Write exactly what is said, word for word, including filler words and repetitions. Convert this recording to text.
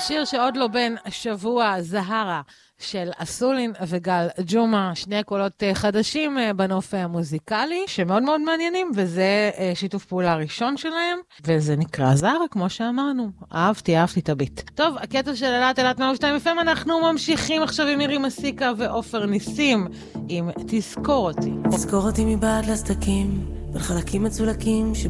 שיר שעוד לא בין שבוע, זהרה של אסולין וגל ג'ומה, שני קולות חדשים בנוף המוזיקלי שמאוד מאוד מעניינים, וזה שיתוף פעולה ראשון שלהם, וזה נקרא זהרה כמו שאמרנו. אהבתי, אהבתי את הביט. טוב, הקטע של אלת אלת מאה ושתיים אף אם, אנחנו ממשיכים עכשיו עם מירי מסיקה ואופר ניסים עם תזכור אותי. תזכור אותי מבעד לסדקים בין חלקים מצולקים